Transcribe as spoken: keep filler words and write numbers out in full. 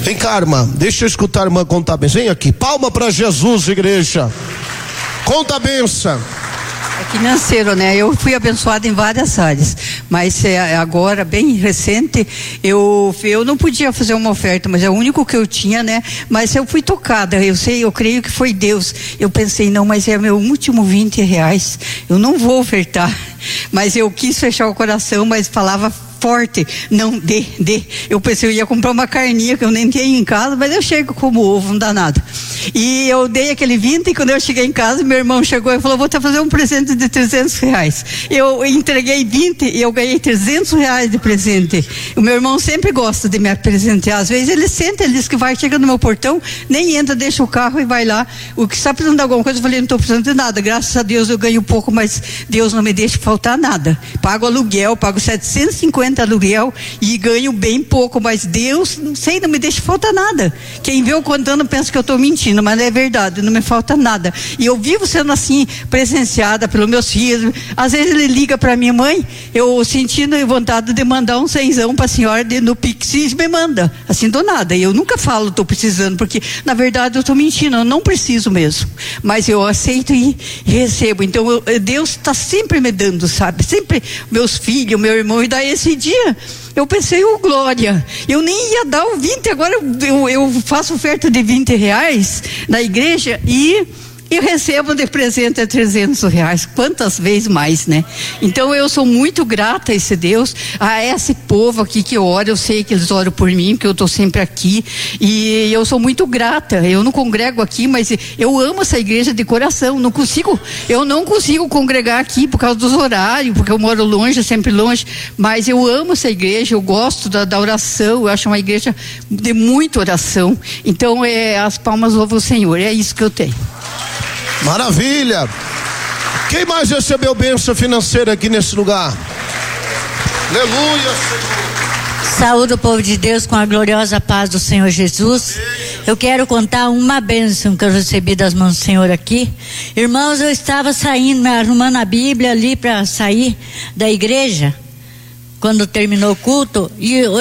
Vem cá, irmã, deixa eu escutar a irmã contar a bênção. Vem aqui, palma para Jesus, igreja. Conta a bênção. É financeiro, né? Eu fui abençoada em várias áreas, mas é, agora, bem recente, eu, eu não podia fazer uma oferta, mas é o único que eu tinha, né? Mas eu fui tocada, eu sei, eu creio que foi Deus. Eu pensei, não, mas é meu último vinte reais, eu não vou ofertar. Mas eu quis fechar o coração, mas falava forte, não, dê, dê. Eu pensei, eu ia comprar uma carninha que eu nem tenho em casa, mas eu chego como ovo, não dá nada. E eu dei aquele vinte, e quando eu cheguei em casa, meu irmão chegou e falou, vou te fazer um presente de trezentos reais. Eu entreguei vinte e eu ganhei trezentos reais de presente. O meu irmão sempre gosta de me presentear. Às vezes ele senta, ele diz que vai, chega no meu portão, nem entra, deixa o carro e vai lá. O que está precisando de alguma coisa, eu falei, não estou precisando de nada. Graças a Deus eu ganho pouco, mas Deus não me deixa faltar nada. Pago aluguel, pago setecentos e cinquenta aluguel e ganho bem pouco, mas Deus, não sei, não me deixa faltar nada. Quem vê eu contando pensa que eu estou mentindo, mas não é verdade, não me falta nada. E eu vivo sendo assim, presenciada pelos meus filhos. Às vezes ele liga para minha mãe, eu sentindo vontade de mandar um cenzão para a senhora de, no Pix, e me manda, assim do nada. E eu nunca falo, estou precisando, porque na verdade eu estou mentindo, eu não preciso mesmo. Mas eu aceito e, e recebo. Então eu, Deus está sempre me dando, sabe? Sempre meus filhos, meu irmão, e daí esse dia eu pensei, ô oh, glória, eu nem ia dar o vinte, agora eu, eu faço oferta de vinte reais na igreja e eu recebo de presente a trezentos reais, quantas vezes mais, né? Então eu sou muito grata a esse Deus, a esse povo aqui que ora, eu sei que eles oram por mim, porque eu estou sempre aqui, e eu sou muito grata. Eu não congrego aqui, mas eu amo essa igreja de coração. Não consigo, eu não consigo congregar aqui por causa dos horários, porque eu moro longe, sempre longe, mas eu amo essa igreja, eu gosto da, da oração, eu acho uma igreja de muita oração. Então é, as palmas louvam o Senhor, é isso que eu tenho. Maravilha. Quem mais recebeu bênção financeira aqui nesse lugar? Aleluia, Senhor. Saúde o povo de Deus com a gloriosa paz do Senhor Jesus. Eu quero contar uma bênção que eu recebi das mãos do Senhor aqui. Irmãos, eu estava saindo, arrumando a Bíblia ali para sair da igreja, quando terminou o culto, e